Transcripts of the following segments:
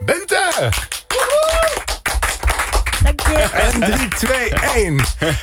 Bente! Dank je. En 3, 2, 1.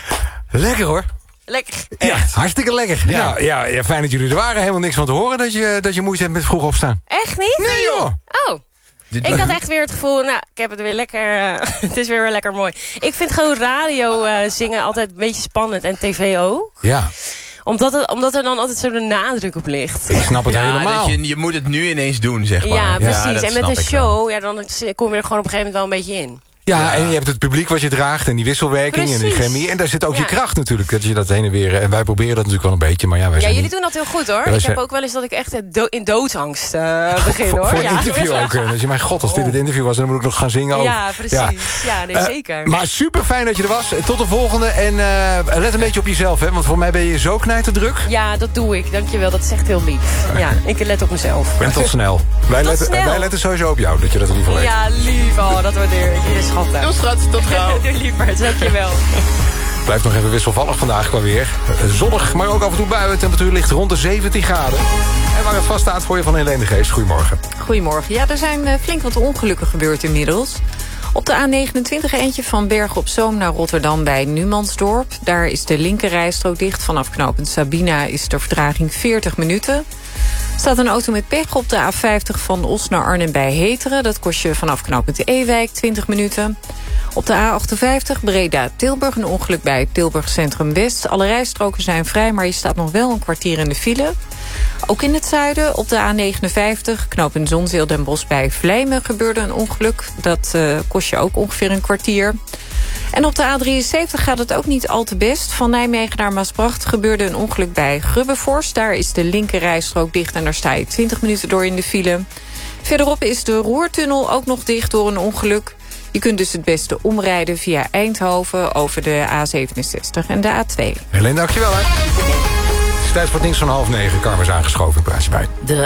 Lekker hoor. Lekker. Echt, hartstikke lekker. Ja, fijn dat jullie er waren. Helemaal niks van te horen dat je moeite hebt met vroeg opstaan. Echt niet? Nee joh. Oh. Ik had echt weer het gevoel, nou, ik heb het weer lekker, het is weer lekker mooi. Ik vind gewoon radio zingen altijd een beetje spannend en tv ook. Ja. Omdat er dan altijd zo de nadruk op ligt. Ik snap het helemaal. Je moet het nu ineens doen, zeg maar. Ja, precies. dat En met snap een ik wel. show, ja, dan kom je er gewoon op een gegeven moment wel een beetje in. Ja, en je hebt het publiek wat je draagt en die wisselwerking en die Precies. chemie. En daar zit ook je Ja. kracht natuurlijk, dat je dat heen en weer... En wij proberen dat natuurlijk wel een beetje, maar ja, wij Ja, zijn jullie niet- doen dat heel goed hoor. wij Ik zijn- heb ook wel eens dat ik echt in doodsangst begin hoor. Voor een Ja. interview ook. Dus je, mijn god, als dit het interview was, dan moet ik nog gaan zingen ook. Ja, precies. Ja, nee, zeker. Maar super fijn dat je er was. Tot de volgende. En let een beetje op jezelf, hè. Want voor mij ben je zo knijterdruk. Ja, dat doe ik. Dankjewel. Dat is echt heel lief. Ja, ik let op mezelf. En tot snel. Wij letten sowieso op jou, dat je dat in ieder geval weet. Ja, lief. Oh, dat waardeer ik. Je is schattig. Doe schat, tot gauw. Doe lieverd. Dankjewel. Blijft nog even wisselvallig vandaag qua weer. Zonnig, maar ook af en toe buien. De temperatuur ligt rond de 17 graden. En waar het vast staat voor je van Helene de Geest. Goedemorgen. Goedemorgen. Ja, er zijn flink wat ongelukken gebeurd inmiddels. Op de A29 eentje van Bergen op Zoom naar Rotterdam bij Numansdorp. Daar is de linkerrijstrook dicht. Vanaf knooppunt Sabina is de vertraging 40 minuten. Er staat een auto met pech op de A50 van Os naar Arnhem bij Heteren. Dat kost je vanaf knooppunt Ewijk 20 minuten. Op de A58 Breda-Tilburg een ongeluk bij Tilburg Centrum West. Alle rijstroken zijn vrij, maar je staat nog wel een kwartier in de file. Ook in het zuiden, op de A59, knooppunt Zonzeel Den Bosch bij Vlijmen gebeurde een ongeluk. Dat kost je ook ongeveer een kwartier. En op de A73 gaat het ook niet al te best. Van Nijmegen naar Maasbracht gebeurde een ongeluk bij Grubbevorst. Daar is de linkerrijstrook dicht en daar sta je 20 minuten door in de file. Verderop is de Roertunnel ook nog dicht door een ongeluk. Je kunt dus het beste omrijden via Eindhoven over de A67 en de A2. Helene, dankjewel hè. Het is tijd voor het nieuws van 8:30. Carmen is aangeschoven. Praat je bij.